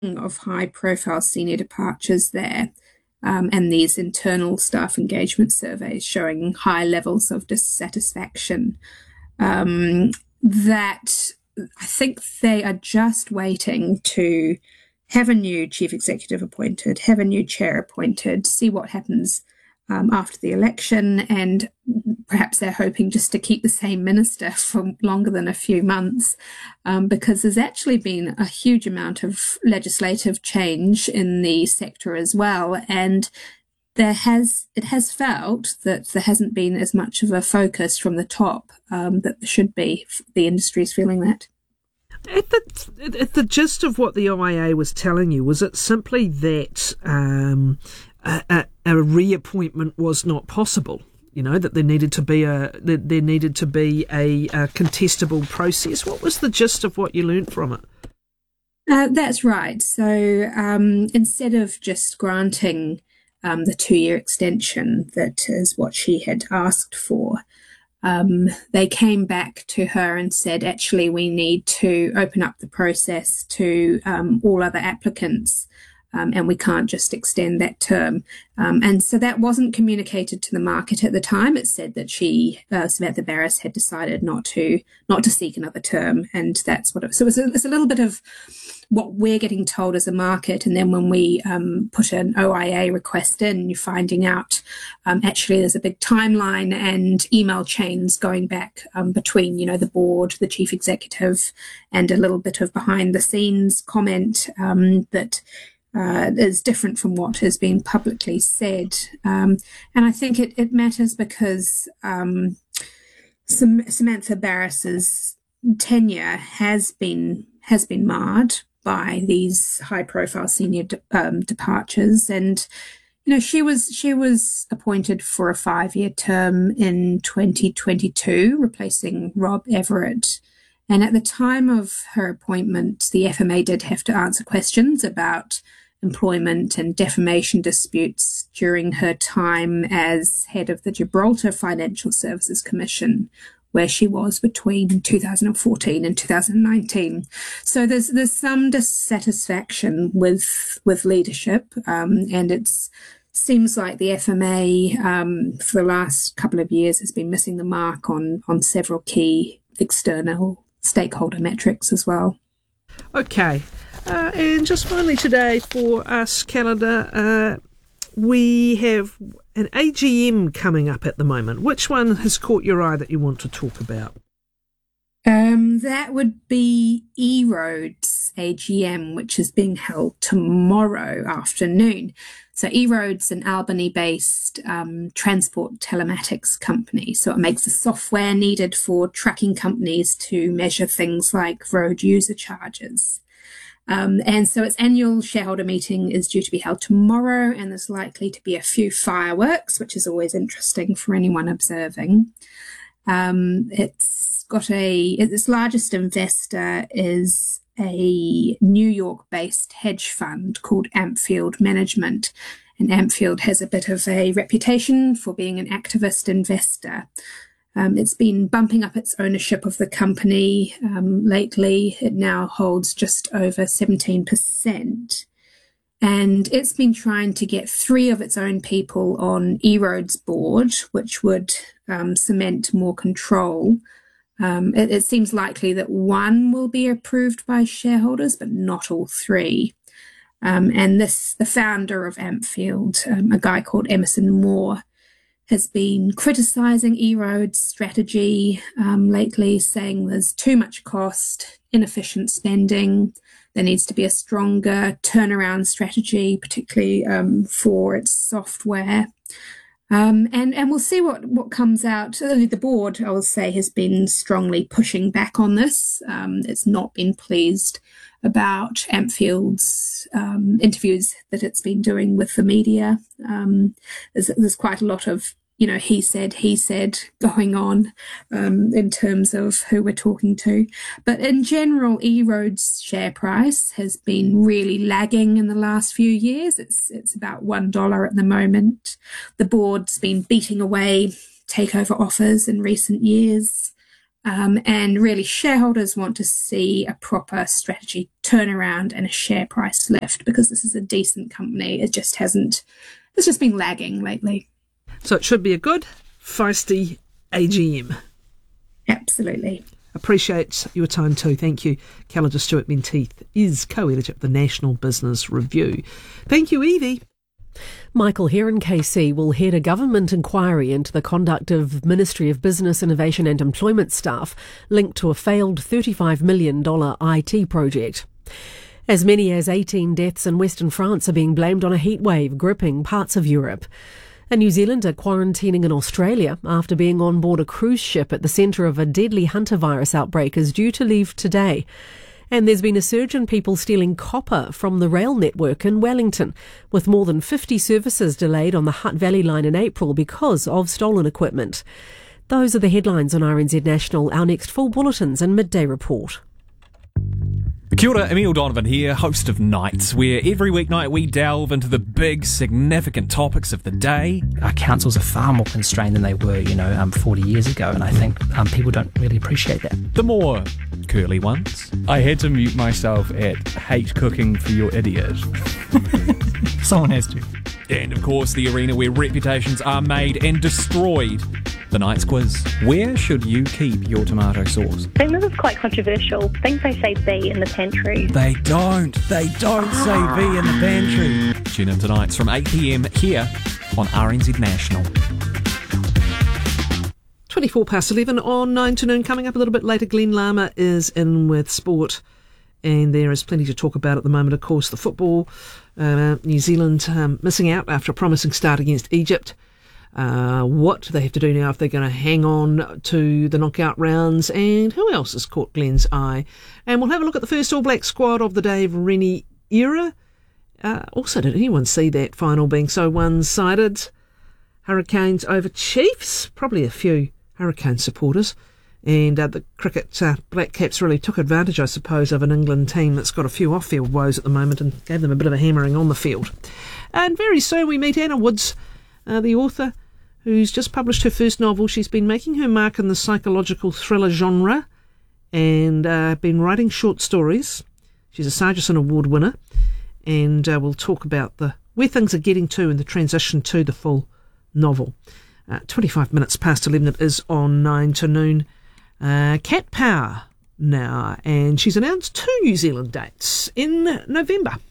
of high-profile senior departures there, and these internal staff engagement surveys showing high levels of dissatisfaction, that I think they are just waiting to have a new chief executive appointed, have a new chair appointed, see what happens after the election, and perhaps they're hoping just to keep the same minister for longer than a few months, because there's actually been a huge amount of legislative change in the sector as well, and it has felt that there hasn't been as much of a focus from the top that there should be. The industry's feeling that. At the gist of what the IAA was telling you, was it simply that a reappointment was not possible? You know, that there needed to be a contestable process. What was the gist of what you learnt from it? That's right. So instead of just granting the 2-year extension, that is what she had asked for, they came back to her and said, actually, we need to open up the process to all other applicants, and we can't just extend that term. And so that wasn't communicated to the market at the time. It said that Samantha Barris, had decided not to seek another term, and that's what it was. So it's a little bit of what we're getting told as a market, and then when we put an OIA request in, you're finding out actually there's a big timeline and email chains going back between, the board, the chief executive, and a little bit of behind the scenes comment that is different from what has been publicly said. And I think it matters because Samantha Barris's tenure has been marred by these high-profile senior departures, and she was appointed for a 5-year term in 2022, replacing Rob Everett. And at the time of her appointment, the FMA did have to answer questions about employment and defamation disputes during her time as head of the Gibraltar Financial Services Commission, where she was between 2014 and 2019. So there's some dissatisfaction with leadership, and it seems like the FMA for the last couple of years has been missing the mark on several key external stakeholder metrics as well. Okay, and just finally today for us, Canada, we have an AGM coming up at the moment. Which one has caught your eye that you want to talk about? That would be EROAD's AGM, which is being held tomorrow afternoon. So EROAD's an Albany-based transport telematics company. So it makes the software needed for tracking companies to measure things like road user charges. And so its annual shareholder meeting is due to be held tomorrow, and there's likely to be a few fireworks, which is always interesting for anyone observing. Its largest investor is a New York-based hedge fund called Ampfield Management, and Ampfield has a bit of a reputation for being an activist investor. It's been bumping up its ownership of the company lately. It now holds just over 17%. And it's been trying to get 3 of its own people on EROAD's board, which would cement more control. It seems likely that 1 will be approved by shareholders, but not all 3. And the founder of Ampfield, a guy called Emerson Moore, has been criticising EROAD's strategy lately, saying there's too much cost, inefficient spending. There needs to be a stronger turnaround strategy, particularly for its software. And we'll see what comes out. The board, I will say, has been strongly pushing back on this. It's not been pleased about Ampfield's interviews that it's been doing with the media. There's quite a lot of he said going on in terms of who we're talking to. But in general, EROAD's share price has been really lagging in the last few years. It's about $1 at the moment. The board's been beating away takeover offers in recent years. And really, shareholders want to see a proper strategy turnaround and a share price lift, because this is a decent company. It's just been lagging lately. So it should be a good, feisty AGM. Absolutely. Appreciate your time too. Thank you. Calendar Stewart-Menteith is co-editor of the National Business Review. Thank you, Evie. Michael Heron KC will head a government inquiry into the conduct of Ministry of Business, Innovation and Employment staff linked to a failed $35 million IT project. As many as 18 deaths in Western France are being blamed on a heatwave gripping parts of Europe. A New Zealander quarantining in Australia after being on board a cruise ship at the centre of a deadly hantavirus outbreak is due to leave today. And there's been a surge in people stealing copper from the rail network in Wellington, with more than 50 services delayed on the Hutt Valley line in April because of stolen equipment. Those are the headlines on RNZ National. Our next full bulletins and midday report. Kia ora, Emile Donovan here, host of Nights, where every weeknight we delve into the big, significant topics of the day. Our councils are far more constrained than they were, 40 years ago, and I think people don't really appreciate that. The more curly ones. I had to mute myself at hate cooking for your idiot. Someone has to. And of course, the arena where reputations are made and destroyed. The Nights Quiz. Where should you keep your tomato sauce? I think this is quite controversial. I think they say B in the pantry. They don't say B in the pantry. Tune in tonight from 8 p.m. here on RNZ National. 24 past 11 on 9 to noon. Coming up a little bit later, Glenn Lama is in with sport, and there is plenty to talk about at the moment. Of course, the football, New Zealand missing out after a promising start against Egypt. What do they have to do now if they're going to hang on to the knockout rounds, and who else has caught Glenn's eye? And we'll have a look at the first All Black squad of the Dave Rennie era. Also, did anyone see that final being so one-sided? Hurricanes over Chiefs, probably a few Hurricane supporters. And the cricket Black Caps really took advantage, I suppose, of an England team that's got a few off-field woes at the moment and gave them a bit of a hammering on the field. And very soon we meet Anna Woods, the author, who's just published her first novel. She's been making her mark in the psychological thriller genre and been writing short stories. She's a Sargison Award winner, and we'll talk about where things are getting to and the transition to the full novel. 25 minutes past 11 it is on 9 to noon. Cat Power now, and she's announced 2 New Zealand dates in November.